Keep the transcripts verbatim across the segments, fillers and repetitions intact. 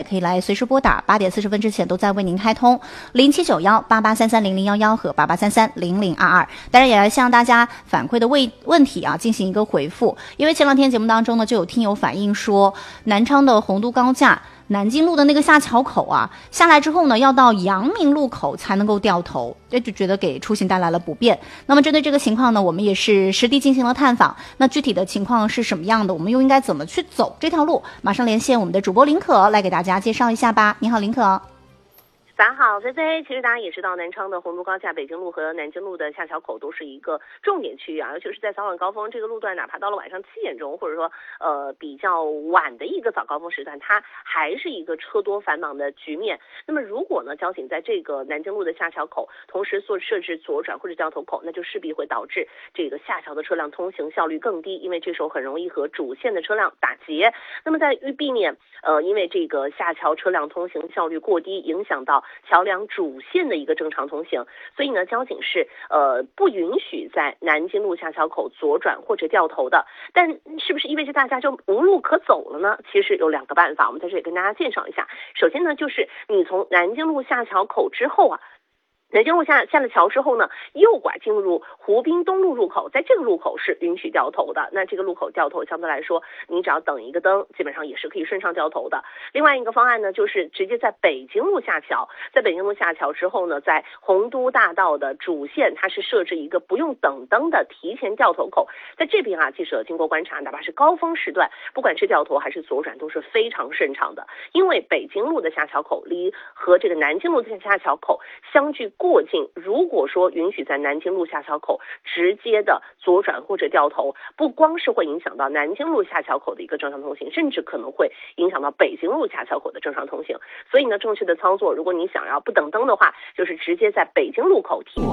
可以来随时拨打，八点四十分之前都在为您开通零七九幺八八三三零零幺幺和八八三三零零二二。当然也来向大家反馈的问问题啊进行一个回复，因为前两天节目当中呢，就有听友反映说，南昌的洪都高架南京路的那个下桥口啊，下来之后呢，要到阳明路口才能够掉头，这就觉得给出行带来了不便。那么针对这个情况呢，我们也是实地进行了探访。那具体的情况是什么样的？我们又应该怎么去走这条路？马上连线我们的主播林可来给大家介绍一下吧。你好，林可。 早上好，菲菲。其实大家也知道，南昌的洪都高架、北京路和南京路的下桥口都是一个重点区域啊，尤其是在早晚高峰这个路段，哪怕到了晚上七点钟，或者说呃比较晚的一个早高峰时段，它还是一个车多繁忙的局面。那么如果呢，交警在这个南京路的下桥口同时做设置左转或者掉头口，那就势必会导致这个下桥的车辆通行效率更低，因为这时候很容易和主线的车辆打结。那么在于避免呃因为这个下桥车辆通行效率过低，影响到桥梁主线的一个正常通行，所以呢，交警是呃不允许在南京路下桥口左转或者掉头的。但是不是意味着大家就无路可走了呢？其实有两个办法，我们在这里跟大家介绍一下。首先呢，就是你从南京路下桥口之后啊。南京路下下了桥之后呢，右拐进入湖滨东路入口，在这个路口是允许掉头的。那这个路口掉头相对来说，你只要等一个灯，基本上也是可以顺畅掉头的。另外一个方案呢，就是直接在北京路下桥，在北京路下桥之后呢，在洪都大道的主线，它是设置一个不用等灯的提前掉头口。在这边啊，记者经过观察，哪怕是高峰时段，不管是掉头还是左转，都是非常顺畅的。因为北京路的下桥口离和这个南京路的下桥口相距过近，如果说允许在南京路下桥口直接的左转或者掉头，不光是会影响到南京路下桥口的一个正常通行，甚至可能会影响到北京路下桥口的正常通行。所以呢，正确的操作，如果你想要不等灯的话，就是直接在北京路口停。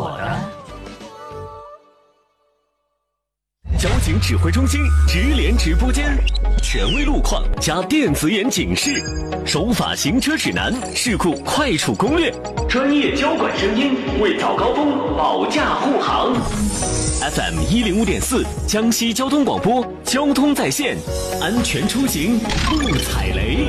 交警指挥中心直连直播间，权威路况加电子眼警示，守法行车指南，事故快处攻略，专业交管声音为早高峰保驾护航。F M 一零五点四，江西交通广播，交通在线，安全出行不踩雷。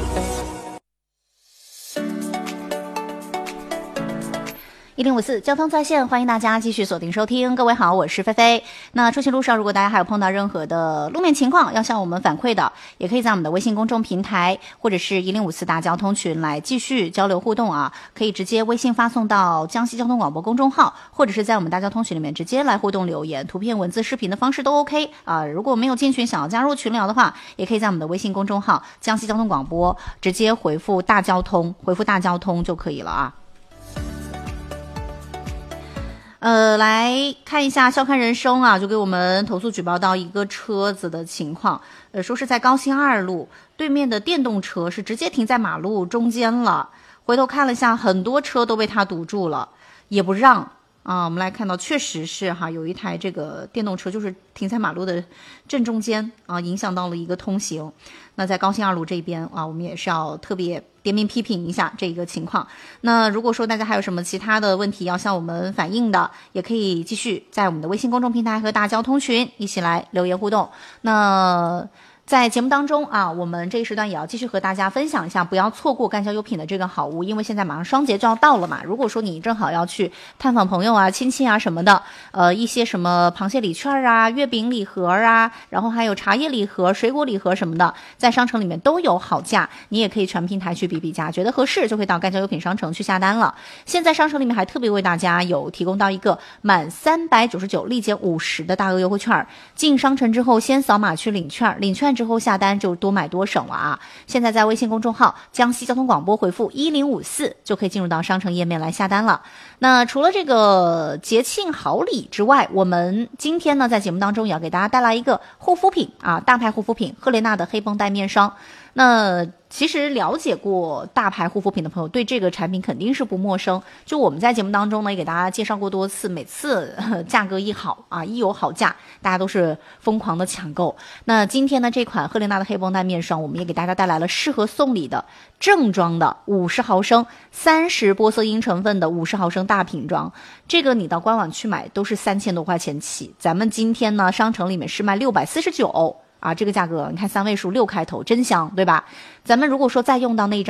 一零五四交通在线，欢迎大家继续锁定收听。各位好，我是菲菲。那出行路上，如果大家还有碰到任何的路面情况要向我们反馈的，也可以在我们的微信公众平台或者是一零五四大交通群来继续交流互动啊。可以直接微信发送到江西交通广播公众号，或者是在我们大交通群里面直接来互动留言，图片、文字、视频的方式都 OK 啊。如果没有进群想要加入群聊的话，也可以在我们的微信公众号江西交通广播直接回复大交通，回复大交通就可以了啊。呃，来看一下笑看人生啊，就给我们投诉举报到一个车子的情况，呃，说是在高新二路对面的电动车是直接停在马路中间了，回头看了一下，很多车都被他堵住了，也不让啊。我们来看到，确实是哈，有一台这个电动车就是停在马路的正中间啊，影响到了一个通行。那在高新二路这边啊，我们也是要特别点名批评一下这个情况。那如果说大家还有什么其他的问题要向我们反映的，也可以继续在我们的微信公众平台和大交通群一起来留言互动。那在节目当中啊，我们这一时段也要继续和大家分享一下，不要错过干销优品的这个好物，因为现在马上双节就要到了嘛。如果说你正好要去探访朋友啊、亲戚啊什么的，呃，一些什么螃蟹礼券啊、月饼礼盒啊，然后还有茶叶礼盒、水果礼盒什么的，在商城里面都有好价，你也可以全平台去比比价，觉得合适就会到干销优品商城去下单了。现在商城里面还特别为大家有提供到一个满三百九十九立减五十的大额优惠券，进商城之后先扫码去领券，领券之后下单就多买多省了啊！现在在微信公众号江西交通广播回复一零五四就可以进入到商城页面来下单了。那除了这个节庆好礼之外，我们今天呢在节目当中也要给大家带来一个护肤品啊，大牌护肤品赫莲娜的黑绷带面霜。那其实了解过大牌护肤品的朋友对这个产品肯定是不陌生，就我们在节目当中呢也给大家介绍过多次，每次价格一好啊，一有好价大家都是疯狂的抢购。那今天呢这款赫莲娜的黑绷带面霜，我们也给大家带来了适合送礼的正装的五十毫升三十玻色因成分的五十毫升大瓶装，这个你到官网去买都是三千多块钱起，咱们今天呢商城里面是卖六百四十九啊，这个价格你看三位数六开头真香，对吧？咱们如果说再用到那一张